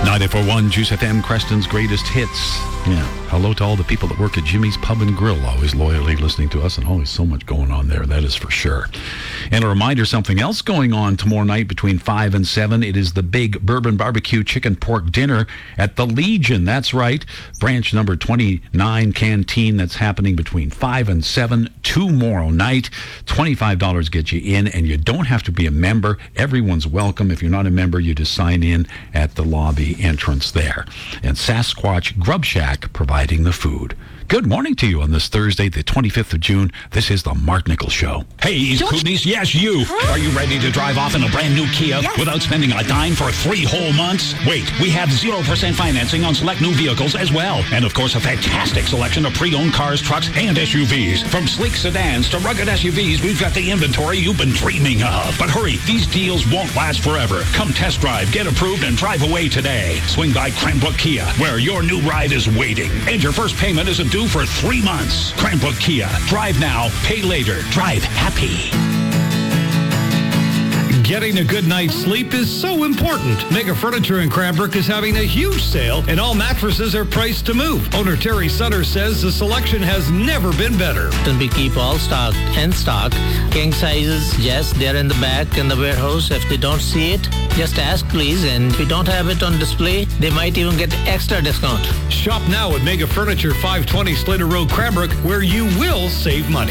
94.1 Juice FM, Creston's greatest hits. Yeah. Hello to all the people that work at Jimmy's Pub and Grill, always loyally listening to us, and always so much going on there, that is for sure. And a reminder, something else going on tomorrow night between 5 and 7. It is the big Bourbon Barbecue Chicken Pork Dinner at the Legion. That's right. Branch number 29 Canteen. That's happening between 5 and 7 tomorrow night. $25 gets you in, and you don't have to be a member. Everyone's welcome. If you're not a member, you just sign in at the lobby entrance there. And Sasquatch Grub Shack providing the food. Good morning to you on this Thursday, the 25th of June. This is the Mark Nichols Show. Hey, East Kootenays, yes, you. Are you ready to drive off in a brand new Kia without spending a dime for 3 whole months? Wait, we have 0% financing on select new vehicles as well. And, of course, a fantastic selection of pre-owned cars, trucks, and SUVs. From sleek sedans to rugged SUVs, we've got the inventory you've been dreaming of. But hurry, these deals won't last forever. Come test drive, get approved, and drive away today. Swing by Cranbrook Kia, where your new ride is waiting. And your first payment isn't due for 3 months. Cranbrook Kia. Drive now, pay later. Drive happy. Getting a good night's sleep is so important. Mega Furniture in Cranbrook is having a huge sale, and all mattresses are priced to move. Owner Terry Sutter says the selection has never been better. Then we keep all stock in stock. King sizes, yes, they're in the back in the warehouse. If they don't see it, just ask, please. And if we don't have it on display, they might even get extra discount. Shop now at Mega Furniture, 520 Slater Road, Cranbrook, where you will save money.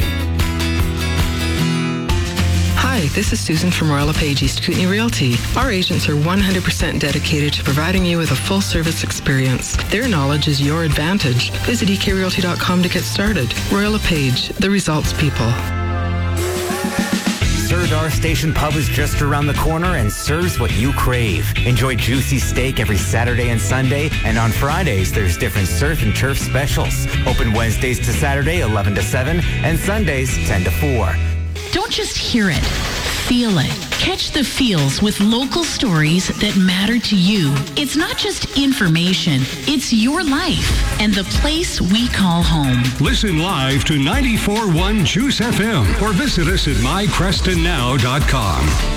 Hi, this is Susan from Royal LePage East Kootenay Realty. Our agents are 100% dedicated to providing you with a full-service experience. Their knowledge is your advantage. Visit ekrealty.com to get started. Royal LePage, the results people. Serdar Station Pub is just around the corner and serves what you crave. Enjoy juicy steak every Saturday and Sunday, and on Fridays there's different surf and turf specials. Open Wednesdays to Saturday, 11 to 7, and Sundays, 10 to 4. Don't just hear it, feel it. Catch the feels with local stories that matter to you. It's not just information, it's your life and the place we call home. Listen live to 94.1 Juice FM or visit us at mycrestonnow.com.